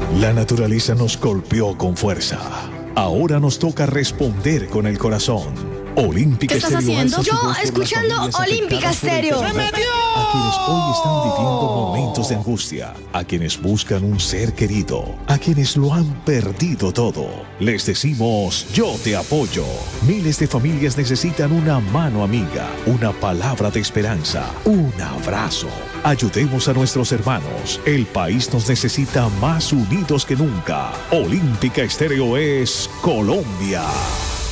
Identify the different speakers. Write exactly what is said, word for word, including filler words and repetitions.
Speaker 1: La naturaleza nos golpeó con fuerza. Ahora nos toca responder con el corazón. Olímpica
Speaker 2: ¿Qué estás
Speaker 1: Estéreo
Speaker 2: haciendo?
Speaker 1: alza su
Speaker 2: Yo,
Speaker 1: voz por las
Speaker 2: escuchando
Speaker 1: familias
Speaker 2: Olímpica
Speaker 1: afectadas por el
Speaker 2: Estéreo.
Speaker 1: terremoto. A quienes hoy están viviendo momentos de angustia, a quienes buscan un ser querido, a quienes lo han perdido todo, les decimos: yo te apoyo. Miles de familias necesitan una mano amiga, una palabra de esperanza, un abrazo. Ayudemos a nuestros hermanos. El país nos necesita más unidos que nunca. Olímpica Estéreo es Colombia.